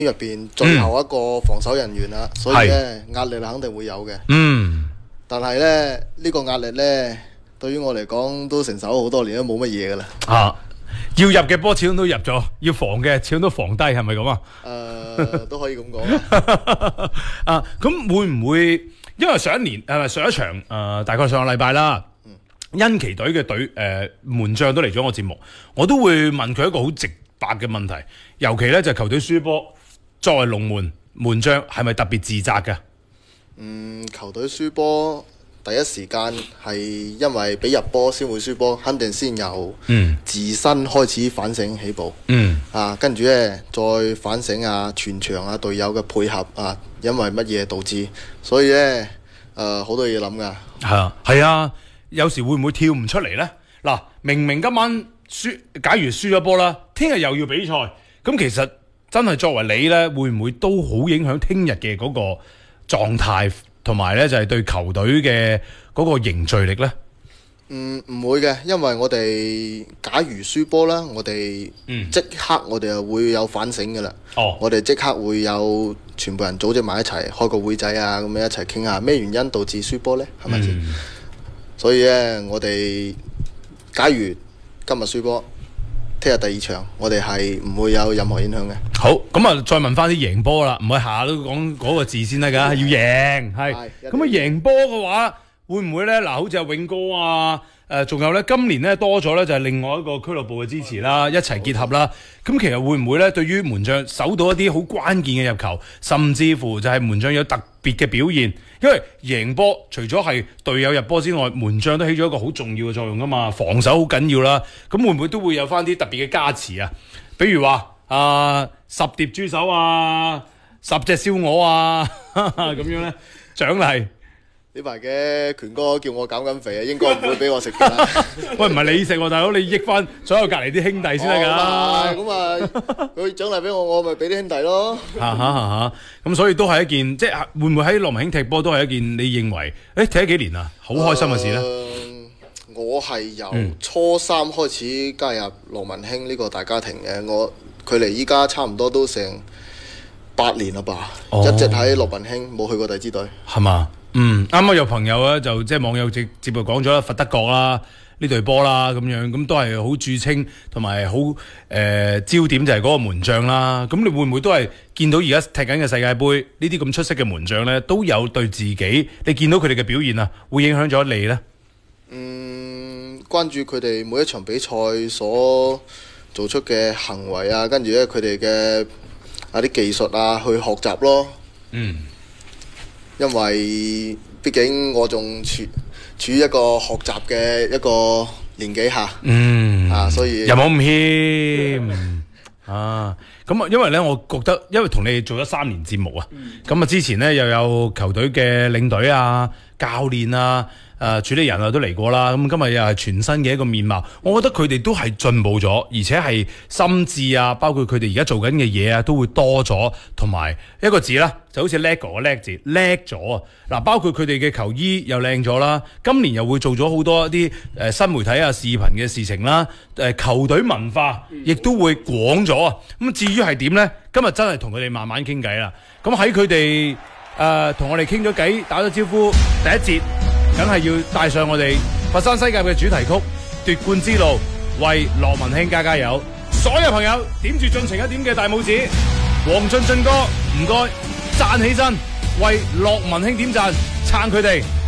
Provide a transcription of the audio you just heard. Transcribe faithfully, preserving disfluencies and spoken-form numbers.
入邊最後一個防守人員啦，嗯、所以咧壓力肯定會有嘅。 嗯， 但係咧呢、呢個壓力咧，對於我嚟講都承受咗好多年都冇乜嘢噶啦。 啊，要入嘅波始終都入咗，要防嘅始終都防低，係咪咁啊？誒、 呃，都可以咁講。 啊，咁會唔會因為上一年誒上一場誒、呃、大概上個禮拜啦？嗯、恩奇隊嘅隊誒門將都嚟咗我節目，我都會問佢一個好直白嘅問題，尤其咧就係、球隊輸波。作為龍門門將係咪特別自責嘅？ 嗯，球隊輸波第一時間係因為俾入波先會輸波，肯定先由自身開始反省起步。 嗯， 啊，跟住咧再反省啊，全場啊隊友嘅配合啊，因為乜嘢導致？所以咧誒好多嘢諗㗎。 係啊，係啊，有時會唔會跳唔出嚟呢？嗱，明明今晚輸，假如輸咗波啦，聽日又要比賽，咁其實。真係作為你呢，會唔會都好影響聽日嘅嗰個狀態，同埋呢就係對球隊嘅嗰個凝聚力呢？ 嗯，唔會嘅，因為我哋假如輸波啦，我哋即刻我哋就會有反省㗎啦。哦，我哋即刻會有全部人組織埋一齊開個會仔啊，咁樣一齊傾下咩原因導致輸波呢？係咪先？嗯、所以呢，我哋假如今日輸波。聽日第二場，我哋係唔會有任何影響嘅。 好，咁啊，再問翻啲贏波啦，唔係下下都講嗰個字先得㗎，要贏係。咁啊，贏波嘅話，會唔會咧？嗱，好似阿永哥啊，誒、呃，仲有咧，今年咧多咗咧，就係另外一個俱樂部嘅支持啦，一齊結合啦。咁其實會唔會咧？對於門將守到一啲好關鍵嘅入球，甚至乎就係門將有特別嘅表現，因為贏波除咗係隊友入波之外，門將都起咗一個好重要嘅作用噶嘛，防守好緊要啦。咁會唔會都會有翻啲特別嘅加持啊？比如話啊、呃，十碟豬手啊，十隻燒鵝啊，咁樣咧獎勵。 呢排嘅權哥叫我減緊肥啊，應該唔會俾我食㗎啦。 喂，唔係你食喎，大佬，你益翻所有隔離啲兄弟先得㗎。 咁啊，佢獎勵俾我，我咪俾啲兄弟咯。 嚇嚇嚇！咁所以都係一件，即係會唔會喺羅文興踢波都係一件你認為誒踢咗幾年啊，好開心嘅事咧？ 呃我係由初三開始加入羅文興呢個大家庭嘅，我距離依家差唔多都成八年啦吧，哦、一直喺羅文興，冇去過第二支隊。係嘛？嗯，啱啱有朋友咧就即係網友直接就講咗啦，佛德角啦呢隊波啦咁樣，咁都係好著稱同埋好誒焦點就係嗰個門將啦。咁你會唔會都係見到而家踢緊嘅世界盃呢啲咁出色嘅門將咧，都有對自己你見到佢哋嘅表現啊，會影響咗你咧？ 嗯，關注佢哋每一場比賽所做出嘅行為啊，跟住咧佢哋嘅啊啲技術啊去學習咯。嗯。因為畢竟我仲處處於一個學習嘅一個年紀下，嗯啊，所以又冇咁謙啊。咁啊，因為咧，我覺得因為同你做咗三年節目啊，咁啊、嗯、之前咧又有球隊嘅領隊啊、教練啊、誒、呃、主理人啊都嚟過啦。咁今日又係全新嘅一個面貌，我覺得佢哋都係進步咗，而且係心智啊，包括佢哋而家做緊嘅嘢啊，都會多咗，同埋一個字啦。就好似 LEGO 嘅叻字叻咗啊！嗱，包括佢哋嘅球衣又靚咗啦，今年又會做咗好多一啲誒、呃、新媒體啊、視頻嘅事情啦，誒、呃、球隊文化亦都會廣咗啊！咁至於係點呢？今日真係同佢哋慢慢傾偈啦。咁喺佢哋誒同我哋傾咗偈、打咗招呼，第一節梗係要帶上我哋佛山西甲嘅主題曲《奪冠之路》，為羅文興加加油！所有朋友點住進程一點嘅大拇指，黃俊俊哥唔該。站起身，為樂文興點讚，撐佢哋。